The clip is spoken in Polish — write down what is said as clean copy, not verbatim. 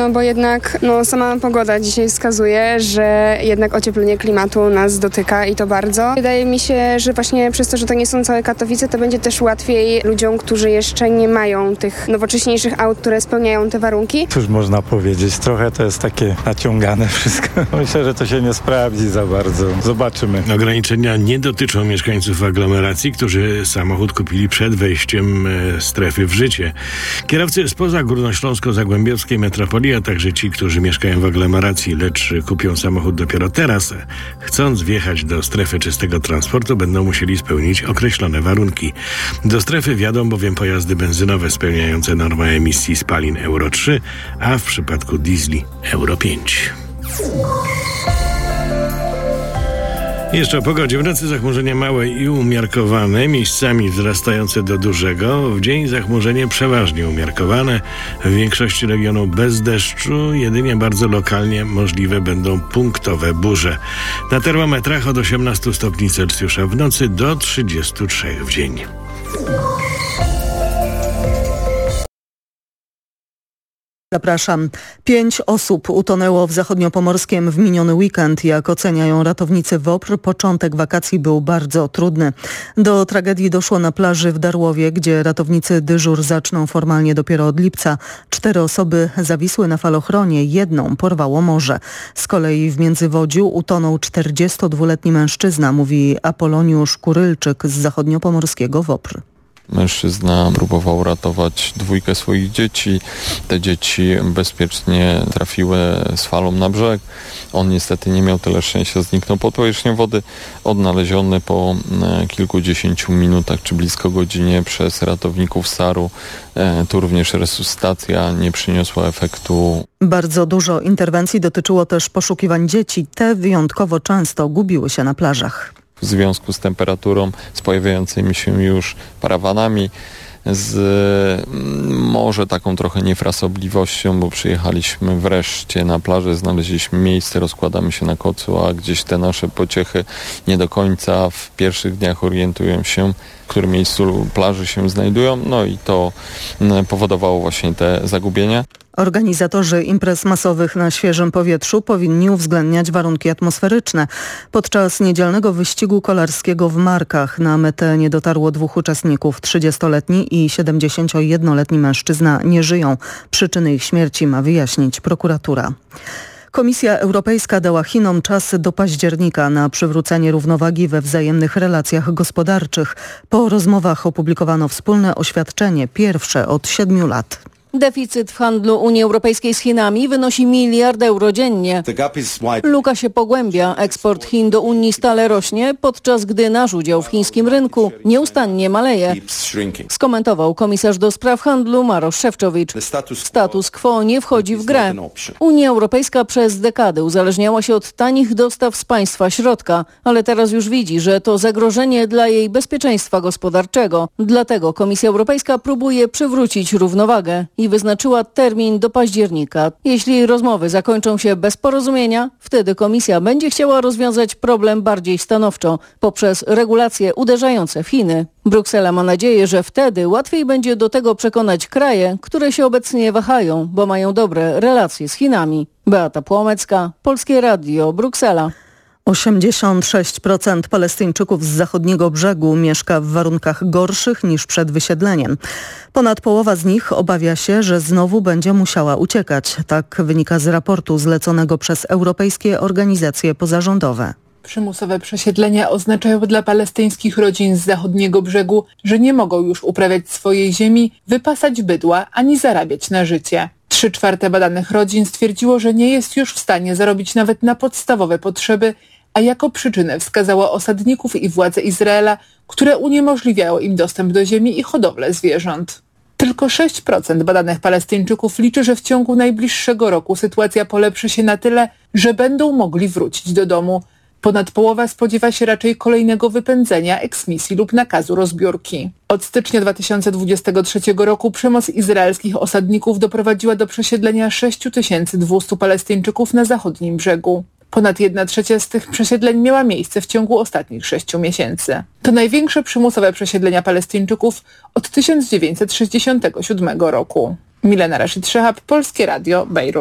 no bo jednak sama pogoda dzisiaj wskazuje, że jednak ocieplenie klimatu nas dotyka i to bardzo. Wydaje mi się, że właśnie przez to, że to nie są całe Katowice, to będzie też łatwiej ludziom, którzy jeszcze nie mają tych nowocześniejszych aut, które spełniają te warunki. Cóż można powiedzieć, trochę to jest takie naciągane wszystko. Myślę, że to się nie sprawdzi za bardzo. Zobaczymy. Ograniczenia nie dotyczą mieszkańców aglomeracji, którzy samochód kupili przed wejściem strefy w życie. Kierowcy spoza górnośląsko-zagłębiowskiej metropolii, a także ci, którzy mieszkają w aglomeracji, lecz kupią samochód dopiero teraz, chcąc wjechać do strefy czystego transportu, będą musieli spełnić określone warunki. Do strefy wjadą bowiem pojazdy benzynowe spełniające normę emisji spalin Euro 3, a w przypadku diesli Euro 5. Jeszcze o pogodzie. W nocy zachmurzenie małe i umiarkowane, miejscami wzrastające do dużego. W dzień zachmurzenie przeważnie umiarkowane. W większości regionów bez deszczu, jedynie bardzo lokalnie możliwe będą punktowe burze. Na termometrach od 18 stopni Celsjusza w nocy do 33 w dzień. Zapraszam. 5 osób utonęło w zachodniopomorskiem w miniony weekend. Jak oceniają ratownicy WOPR, początek wakacji był bardzo trudny. Do tragedii doszło na plaży w Darłowie, gdzie ratownicy dyżur zaczną formalnie dopiero od lipca. 4 osoby zawisły na falochronie, 1 porwało morze. Z kolei w Międzywodziu utonął 42-letni mężczyzna, mówi Apoloniusz Kurylczyk z zachodniopomorskiego WOPR. Mężczyzna próbował ratować 2 swoich dzieci. Te dzieci bezpiecznie trafiły z falą na brzeg. On niestety nie miał tyle szczęścia, zniknął pod powierzchnią wody. Odnaleziony po kilkudziesięciu minutach czy blisko godzinie przez ratowników SAR-u. Tu również resuscytacja nie przyniosła efektu. Bardzo dużo interwencji dotyczyło też poszukiwań dzieci. Te wyjątkowo często gubiły się na plażach. W związku z temperaturą, z pojawiającymi się już parawanami, z może taką trochę niefrasobliwością, bo przyjechaliśmy wreszcie na plażę, znaleźliśmy miejsce, rozkładamy się na kocu, a gdzieś te nasze pociechy nie do końca w pierwszych dniach orientują się, w którym miejscu plaży się znajdują, no i to powodowało właśnie te zagubienia. Organizatorzy imprez masowych na świeżym powietrzu powinni uwzględniać warunki atmosferyczne. Podczas niedzielnego wyścigu kolarskiego w Markach na metę nie dotarło 2 uczestników. 30-letni i 71-letni mężczyzna nie żyją. Przyczyny ich śmierci ma wyjaśnić prokuratura. Komisja Europejska dała Chinom czas do października na przywrócenie równowagi we wzajemnych relacjach gospodarczych. Po rozmowach opublikowano wspólne oświadczenie, pierwsze od 7 lat. Deficyt w handlu Unii Europejskiej z Chinami wynosi 1 miliard euro dziennie. Luka się pogłębia. Eksport Chin do Unii stale rośnie, podczas gdy nasz udział w chińskim rynku nieustannie maleje. Skomentował komisarz do spraw handlu Marosz Szefczowicz. Status quo nie wchodzi w grę. Unia Europejska przez dekady uzależniała się od tanich dostaw z państwa środka, ale teraz już widzi, że to zagrożenie dla jej bezpieczeństwa gospodarczego. Dlatego Komisja Europejska próbuje przywrócić równowagę i wyznaczyła termin do października. Jeśli rozmowy zakończą się bez porozumienia, wtedy Komisja będzie chciała rozwiązać problem bardziej stanowczo, poprzez regulacje uderzające w Chiny. Bruksela ma nadzieję, że wtedy łatwiej będzie do tego przekonać kraje, które się obecnie wahają, bo mają dobre relacje z Chinami. Beata Płomecka, Polskie Radio, Bruksela. 86% Palestyńczyków z zachodniego brzegu mieszka w warunkach gorszych niż przed wysiedleniem. Ponad połowa z nich obawia się, że znowu będzie musiała uciekać. Tak wynika z raportu zleconego przez europejskie organizacje pozarządowe. Przymusowe przesiedlenia oznaczają dla palestyńskich rodzin z zachodniego brzegu, że nie mogą już uprawiać swojej ziemi, wypasać bydła ani zarabiać na życie. 3/4 badanych rodzin stwierdziło, że nie jest już w stanie zarobić nawet na podstawowe potrzeby, a jako przyczynę wskazała osadników i władze Izraela, które uniemożliwiało im dostęp do ziemi i hodowlę zwierząt. Tylko 6% badanych Palestyńczyków liczy, że w ciągu najbliższego roku sytuacja polepszy się na tyle, że będą mogli wrócić do domu. Ponad połowa spodziewa się raczej kolejnego wypędzenia, eksmisji lub nakazu rozbiórki. Od stycznia 2023 roku przemoc izraelskich osadników doprowadziła do przesiedlenia 6200 Palestyńczyków na zachodnim brzegu. Ponad 1/3 z tych przesiedleń miała miejsce w ciągu ostatnich 6 miesięcy. To największe przymusowe przesiedlenia Palestyńczyków od 1967 roku. Milena Rashid-Szehab, Polskie Radio, Bejrut.